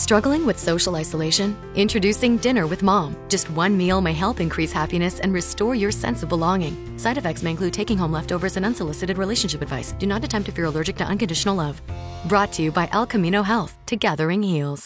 Struggling with social isolation? Introducing Dinner with Mom. Just one meal may help increase happiness and restore your sense of belonging. Side effects may include taking home leftovers and unsolicited relationship advice. Do not attempt if you're allergic to unconditional love. Brought to you by El Camino Health. Together heals.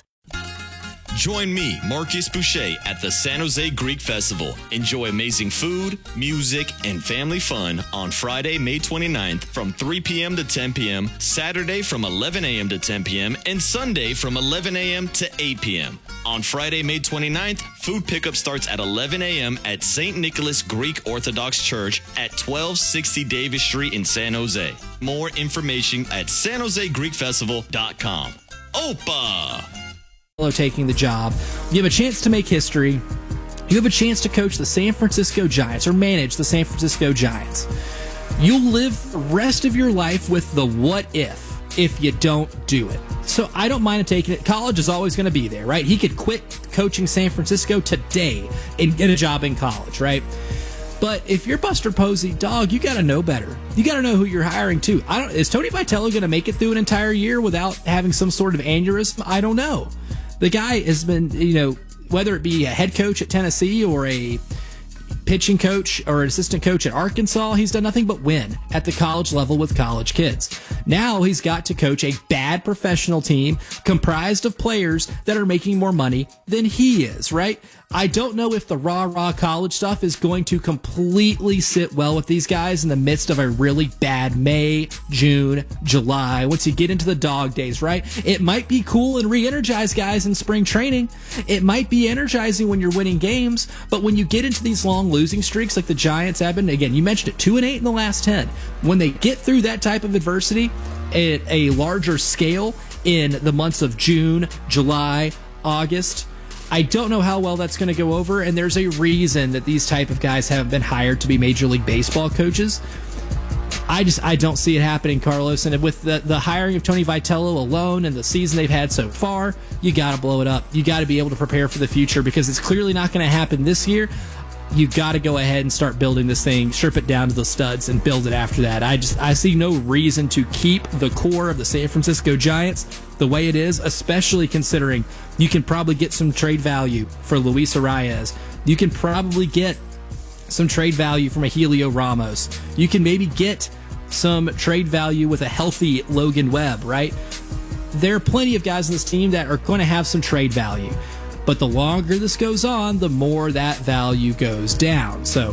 Join me, Marcus Boucher, at the San Jose Greek Festival. Enjoy amazing food, music, and family fun on Friday, May 29th from 3 p.m. to 10 p.m., Saturday from 11 a.m. to 10 p.m., and Sunday from 11 a.m. to 8 p.m. On Friday, May 29th, food pickup starts at 11 a.m. at St. Nicholas Greek Orthodox Church at 1260 Davis Street in San Jose. More information at sanjosegreekfestival.com. Opa! Taking the job, you have a chance to make history. You have a chance to coach the San Francisco Giants or manage the San Francisco Giants. You'll live the rest of your life with the what if you don't do it. So I don't mind taking it. College is always going to be there, right? He could quit coaching San Francisco today and get a job in college, right? But if you're Buster Posey, dog, you got to know better. You got to know who you're hiring too. Is Tony Vitello going to make it through an entire year without having some sort of aneurysm? I don't know. The guy has been, whether it be a head coach at Tennessee or a pitching coach or an assistant coach at Arkansas, he's done nothing but win at the college level with college kids. Now he's got to coach a bad professional team comprised of players that are making more money than he is, right? I don't know if the raw college stuff is going to completely sit well with these guys in the midst of a really bad May, June, July. Once you get into the dog days, right? It might be cool and re-energize guys in spring training. It might be energizing when you're winning games, but when you get into these long losing streaks like the Giants have been, again, you mentioned it, 2-8 in the last 10. When they get through that type of adversity at a larger scale in the months of June, July, August, I don't know how well that's going to go over, and there's a reason that these type of guys haven't been hired to be Major League Baseball coaches. I don't see it happening, Carlos. And with the hiring of Tony Vitello alone and the season they've had so far, you got to blow it up. You got to be able to prepare for the future because it's clearly not going to happen this year. You got to go ahead and start building this thing, strip it down to the studs, and build it after that. I see no reason to keep the core of the San Francisco Giants the way it is, especially considering you can probably get some trade value for Luis Arraez. You can probably get some trade value from a Helio Ramos. You can maybe get some trade value with a healthy Logan Webb, right? There are plenty of guys on this team that are going to have some trade value. But the longer this goes on, the more that value goes down. So,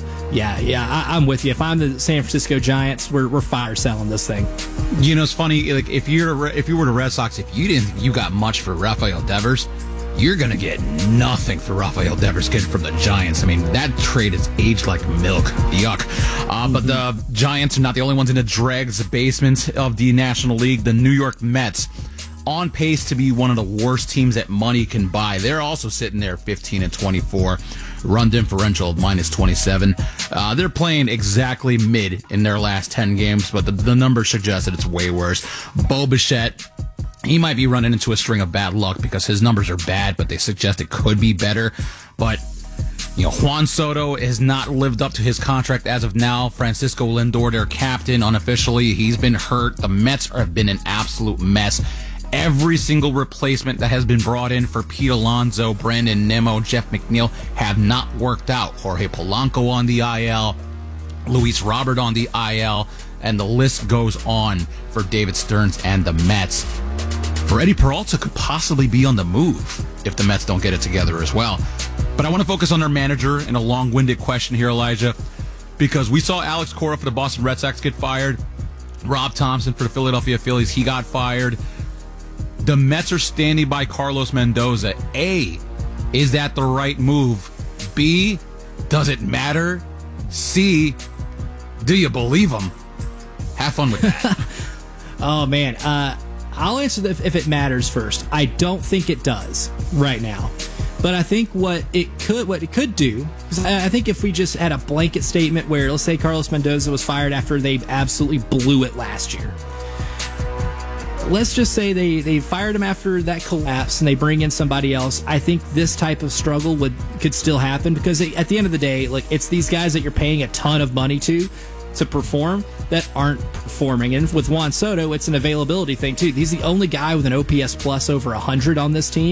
I'm with you. If I'm the San Francisco Giants, we're fire selling this thing. It's funny. Like if you were the Red Sox, if you didn't think you got much for Rafael Devers, you're gonna get nothing for Rafael Devers getting from the Giants. I mean, that trade is aged like milk. Yuck. But the Giants are not the only ones in the dregs basement of the National League. The New York Mets, on pace to be one of the worst teams that money can buy. They're also sitting there 15-24, run differential of -27. They're playing exactly mid in their last 10 games, but the numbers suggest that it's way worse. Bo Bichette, he might be running into a string of bad luck because his numbers are bad, but they suggest it could be better. But Juan Soto has not lived up to his contract as of now. Francisco Lindor, their captain, unofficially, he's been hurt. The Mets have been an absolute mess. Every single replacement that has been brought in for Pete Alonso, Brandon Nimmo, Jeff McNeil have not worked out. Jorge Polanco on the IL, Luis Robert on the IL, and the list goes on for David Stearns and the Mets. Freddie Peralta could possibly be on the move if the Mets don't get it together as well. But I want to focus on their manager in a long-winded question here, Elijah, because we saw Alex Cora for the Boston Red Sox get fired. Rob Thompson for the Philadelphia Phillies, he got fired. The Mets are standing by Carlos Mendoza. A, is that the right move? B, does it matter? C, do you believe him? Have fun with that. Oh, man. I'll answer if it matters first. I don't think it does right now. But I think what it could do, because I think if we just had a blanket statement where, let's say Carlos Mendoza was fired after they absolutely blew it last year. Let's just say they fired him after that collapse and they bring in somebody else. I think this type of struggle could still happen because at the end of the day, like, it's these guys that you're paying a ton of money to perform that aren't performing. And with Juan Soto, it's an availability thing too. He's the only guy with an OPS plus over 100 on this team.